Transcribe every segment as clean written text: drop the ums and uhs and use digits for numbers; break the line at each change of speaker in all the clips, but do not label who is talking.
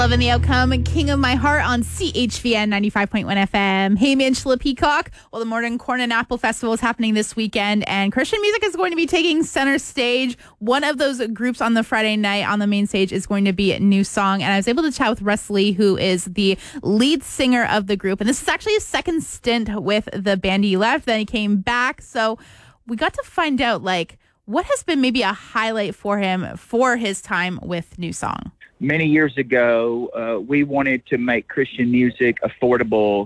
Loving the outcome, King of My Heart on CHVN 95.1 FM. Hey, I'm Angela Peacock. Well, the Morning Corn and Apple Festival is happening this weekend, and Christian music is going to be taking center stage. One of those groups on the Friday night on the main stage is going to be New Song, and I was able to chat with Russ Lee, who is the lead singer of the group. And this is actually his second stint with the band. He left, then he came back. So we got to find out, what has been maybe a highlight for him for his time with New Song.
Many years ago, we wanted to make Christian music affordable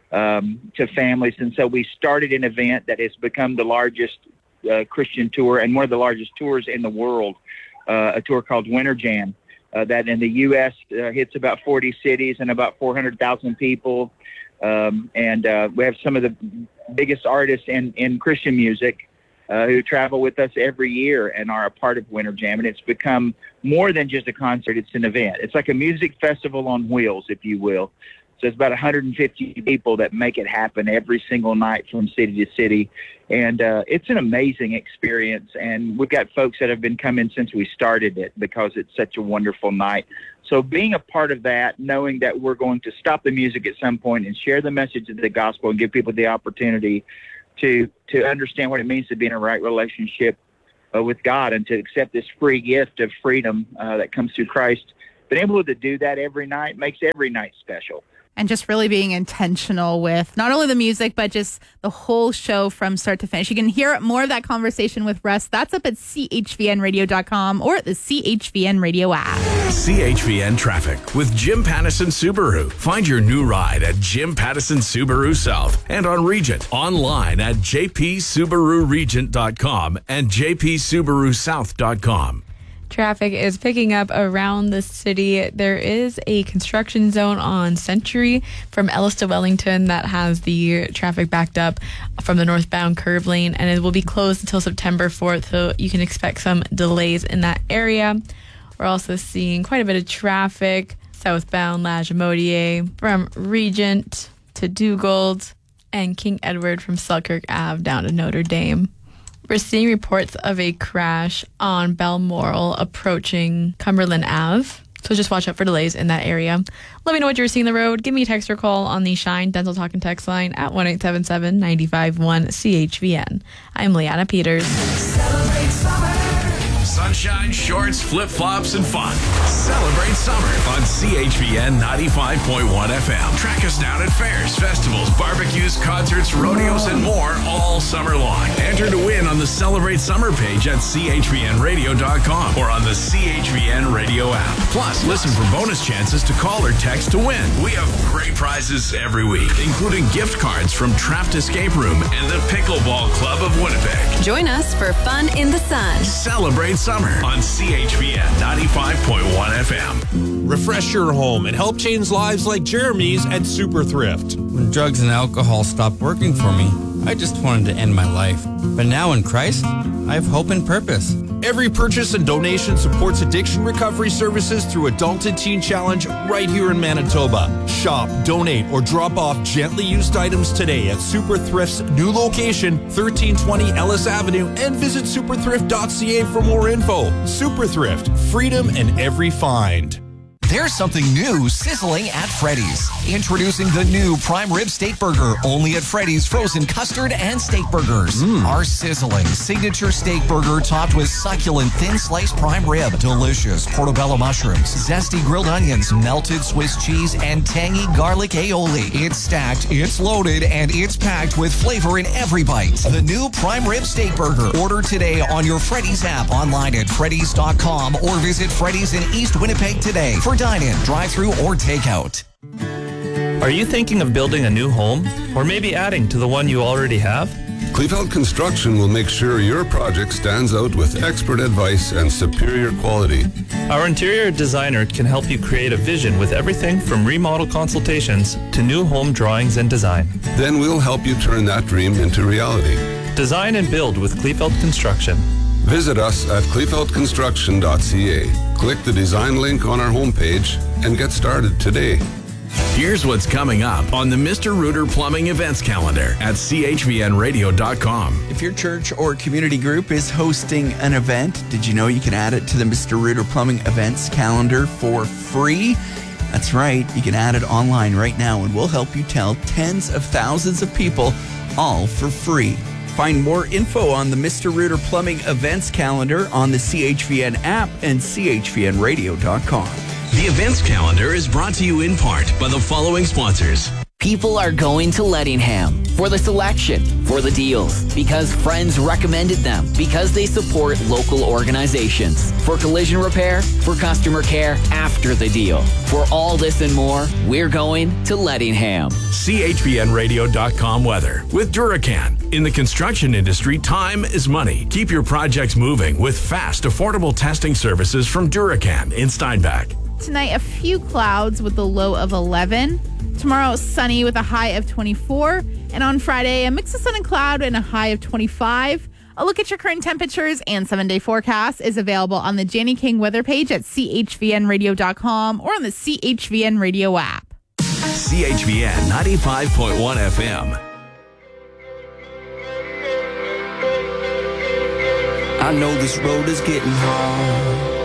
to families. And so we started an event that has become the largest Christian tour and one of the largest tours in the world, a tour called Winter Jam, that in the U.S. Hits about 40 cities and about 400,000 people. And we have some of the biggest artists in Christian music who travel with us every year and are a part of Winter Jam. And it's become more than just a concert. It's an event. It's like a music festival on wheels, if you will. So it's about 150 people that make it happen every single night from city to city. And it's an amazing experience. And we've got folks that have been coming since we started it because it's such a wonderful night. So being a part of that, knowing that we're going to stop the music at some point and share the message of the gospel and give people the opportunity to understand what it means to be in a right relationship with God and to accept this free gift of freedom that comes through Christ. Being able to do that every night makes every night special.
And just really being intentional with not only the music, but just the whole show from start to finish. You can hear more of that conversation with Russ. That's up at chvnradio.com or the CHVN Radio app.
CHVN Traffic with Jim Pattison Subaru. Find your new ride at Jim Pattison Subaru South and on Regent. Online at jpsubaruregent.com and jpsubarusouth.com.
Traffic is picking up around the city. There is a construction zone on Century from Ellis to Wellington that has the traffic backed up from the northbound curve lane, and it will be closed until September 4th, so you can expect some delays in that area. We're also seeing quite a bit of traffic southbound Lagimodiere from Regent to Dugald and King Edward from Selkirk Ave down to Notre Dame. We're seeing reports of a crash on Balmoral approaching Cumberland Ave. So just watch out for delays in that area. Let me know what you're seeing on the road. Give me a text or call on the Shine Dental Talk and Text line at 1-877-951-CHVN. I'm Leanna Peters.
Celebrate summer. Sunshine, shorts, flip-flops, and fun. Celebrate summer on CHVN 95.1 FM. Track us down at fairs, festivals, barbecues, concerts, rodeos, and more all summer long. Enter to win on the Celebrate Summer page at chvnradio.com or on the CHVN Radio app. Plus, listen for bonus chances to call or text to win. We have great prizes every week, including gift cards from Trapped Escape Room and the Pickleball Club of Winnipeg.
Join us for fun in the sun.
Celebrate summer on CHVN 95.1 FM.
Refresh your home and help change lives like Jeremy's at Super Thrift.
When drugs and alcohol stopped working for me, I just wanted to end my life. But now in Christ, I have hope and purpose.
Every purchase and donation supports addiction recovery services through Adult and Teen Challenge right here in Manitoba. Shop, donate, or drop off gently used items today at Super Thrift's new location, 1320 Ellis Avenue, and visit superthrift.ca for more info. Super Thrift, freedom in every find.
There's something new sizzling at Freddy's. Introducing the new Prime Rib Steak Burger, only at Freddy's Frozen Custard and Steak Burgers. Our sizzling signature steak burger topped with succulent thin sliced prime rib, delicious portobello mushrooms, zesty grilled onions, melted Swiss cheese, and tangy garlic aioli. It's stacked, it's loaded, and it's packed with flavor in every bite. The new Prime Rib Steak Burger. Order today on your Freddy's app, online at freddys.com, or visit Freddy's in East Winnipeg today for dine-in, drive-through, or takeout.
Are you thinking of building a new home or maybe adding to the one you already have?
Kleefeld Construction will make sure your project stands out with expert advice and superior quality.
Our interior designer can help you create a vision with everything from remodel consultations to new home drawings and design.
Then we'll help you turn that dream into reality.
Design and build with Kleefeld Construction.
Visit us at kleefeldconstruction.ca. Click the design link on our homepage and get started today.
Here's what's coming up on the Mr. Rooter Plumbing events calendar at chvnradio.com.
If your church or community group is hosting an event, did you know you can add it to the Mr. Rooter Plumbing events calendar for free? That's right. You can add it online right now, and we'll help you tell tens of thousands of people, all for free. Find more info on the Mr. Rooter Plumbing events calendar on the CHVN app and chvnradio.com.
The events calendar is brought to you in part by the following sponsors.
People are going to Lettingham for the selection, for the deals, because friends recommended them, because they support local organizations, for collision repair, for customer care after the deal. For all this and more, we're going to Lettingham.
CHVNradio.com weather with Duracan. In the construction industry, time is money. Keep your projects moving with fast, affordable testing services from Duracan in Steinbach.
Tonight, a few clouds with a low of 11. Tomorrow, sunny with a high of 24. And on Friday, a mix of sun and cloud and a high of 25. A look at your current temperatures and 7-day forecast is available on the Janie King weather page at chvnradio.com or on the CHVN radio app.
CHVN 95.1 FM.
I know this road is getting hard.